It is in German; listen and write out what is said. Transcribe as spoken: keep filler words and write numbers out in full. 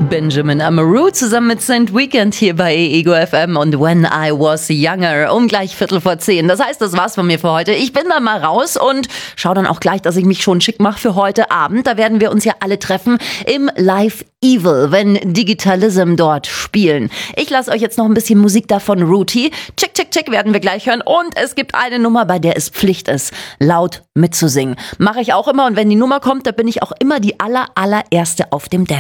Benjamin Amaru zusammen mit Saint Weekend hier bei Ego F M und When I Was Younger um gleich Viertel vor zehn. Das heißt, das war's von mir für heute. Ich bin dann mal raus und schau dann auch gleich, dass ich mich schon schick mache für heute Abend. Da werden wir uns ja alle treffen im Live Evil, wenn Digitalism dort spielen. Ich lasse euch jetzt noch ein bisschen Musik davon Rooty. Chick, chick, chick werden wir gleich hören. Und es gibt eine Nummer, bei der es Pflicht ist, laut mitzusingen. Mache ich auch immer und wenn die Nummer kommt, da bin ich auch immer die aller, allererste auf dem Dance.